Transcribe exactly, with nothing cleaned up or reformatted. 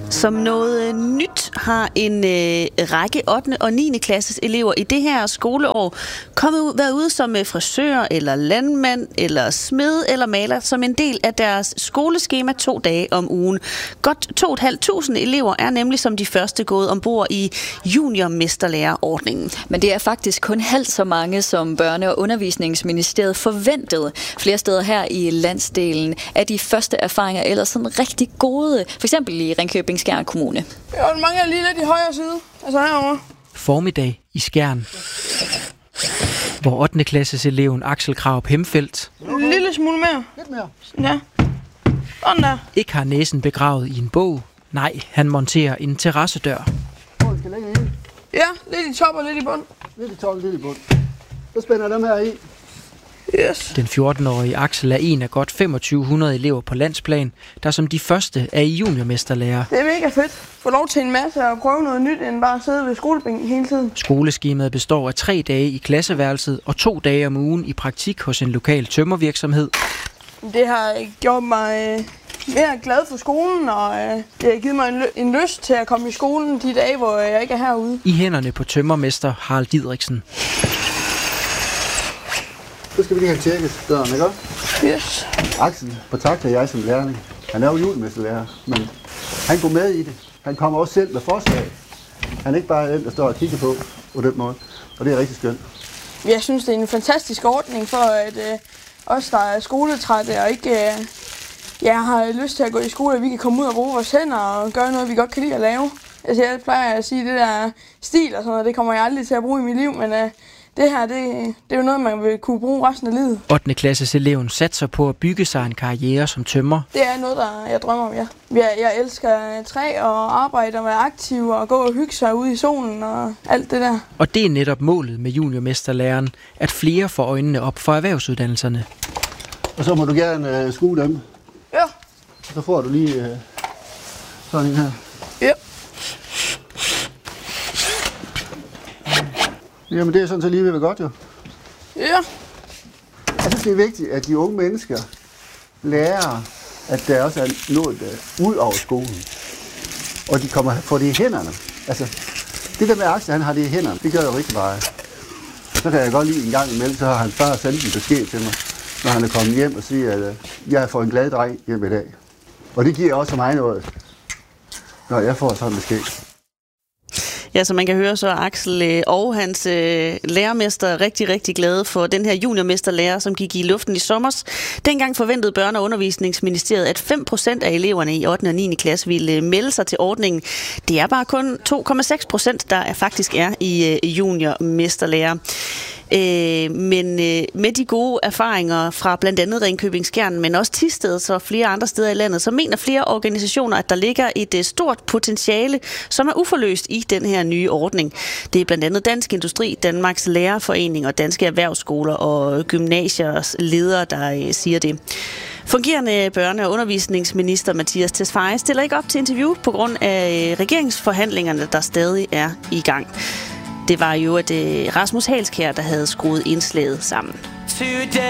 Som noget nyt har en øh, række ottende og niende klasses elever i det her skoleår kommet ud, været ude som frisør eller landmand eller smed eller maler som en del af deres skoleskema to dage om ugen. Godt to tusind fem hundrede elever er nemlig som de første gået ombord i juniormesterlærerordningen. Men det er faktisk kun halvt så mange, som Børne- og Undervisningsministeriet forventede. Flere steder her i landsdelen er de første erfaringer ellers sådan rigtig gode. For eksempel i Ringkøbing Skjern Kommune. Ja, den mangler lige lidt i højre side. Altså herovre. Formiddag i Skjern, hvor ottende klasses eleven Axel Kraup Hemfeldt En lille smule mere. Lidt mere. Ja. Sådan der. ikke har næsen begravet i en bog. Nej, han monterer en terrassedør. Hvor skal lægge i? Ja, lidt i top og lidt i bund. Lidt i top, lidt i bund. Så spænder jeg dem her i. Yes. Den fjorten-årige Axel er en af godt to tusind fem hundrede elever på landsplan, der som de første er i juniormesterlærer. Det er mega fedt. Få lov til en masse og prøve noget nyt, end bare at sidde ved skolebænken hele tiden. Skoleskemaet består af tre dage i klasseværelset og to dage om ugen i praktik hos en lokal tømmervirksomhed. Det har gjort mig øh, mere glad for skolen, og øh, det har givet mig en, lø- en lyst til at komme i skolen de dage, hvor jeg ikke er herude. I hænderne på tømmermester Harald Didriksen. Så skal vi lige have tjekket døren, ikke? Yes. Axel betragter jeg som lærling. Han er jo juniormesterlærer, men han går med i det. Han kommer også selv med forslag. Han er ikke bare den, der står og kigger på på den måde, og det er rigtig skønt. Jeg synes, det er en fantastisk ordning for, at øh, os, der er skoletrætte og ikke øh, ja, har lyst til at gå i skole, at vi kan komme ud og bruge vores hænder og gøre noget, vi godt kan lide at lave. Altså, jeg plejer at sige, at det der stil og sådan noget, det kommer jeg aldrig til at bruge i mit liv, men øh, det her, det, det er jo noget, man vil kunne bruge resten af livet. ottende klasses eleven satser på at bygge sig en karriere som tømrer. Det er noget, der jeg drømmer om, ja. Jeg, jeg elsker træ og arbejde og være aktiv og gå og hygge sig ude i solen og alt det der. Og det er netop målet med juniormesterlæreren, at flere får øjnene op for erhvervsuddannelserne. Og så må du gerne øh, skue dem. Ja. Så får du lige øh, sådan en her. Ja. Jamen det er sådan så lige ved det godt jo. Ja. Jeg synes det er vigtigt, at de unge mennesker lærer, at der også er noget uh, ud over skolen. Og de kommer får det i hænderne. Altså, det der med Axel, han har det i hænderne, det gør jo rigtig meget. Så kan jeg godt lide en gang imellem, så har han bare sendt en besked til mig, når han er kommet hjem og siger, at uh, jeg har fået en glad dreng hjem i dag. Og det giver også mig noget, når jeg får sådan en besked. Ja, så man kan høre, så er Axel og hans øh, lærermester rigtig, rigtig glade for den her juniormesterlærer, som gik i luften i sommers. Dengang forventede Børne- og Undervisningsministeriet, at fem procent af eleverne i ottende og niende klasse ville melde sig til ordningen. Det er bare kun to komma seks procent, der faktisk er i øh, juniormesterlærer. Øh, men øh, med de gode erfaringer fra blandt andet Ringkøbing Skjern, men også Thisted og flere andre steder i landet, så mener flere organisationer, at der ligger et øh, stort potentiale, som er uforløst i den her nye ordning. Det er blandt andet Dansk Industri, Danmarks Lærerforening og Danske Erhvervsskoler og gymnasiers ledere, der øh, siger det. Fungerende børne- og undervisningsminister Mattias Tesfaye stiller ikke op til interview på grund af øh, regeringsforhandlingerne, der stadig er i gang. Det var jo et Rasmus Halskjær, der havde skruet indslaget sammen.